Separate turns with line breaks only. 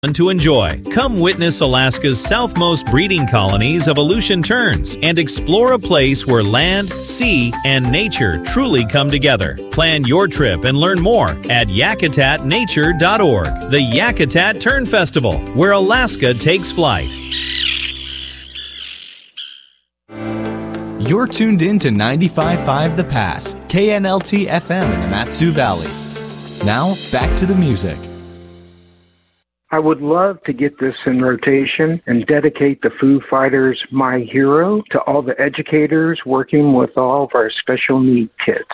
to enjoy. Come witness Alaska's southmost breeding colonies of Aleutian terns and explore a place where land, sea, and nature truly come together. Plan your trip and learn more at yakutatnature.org, the Yakutat Tern Festival, where Alaska takes flight.
You're tuned in to 95.5 The Pass, KNLT FM in the Mat-Su Valley. Now, back to the music.
I would love to get this in rotation and dedicate the Foo Fighters' My Hero to all the educators working with all of our special need kids.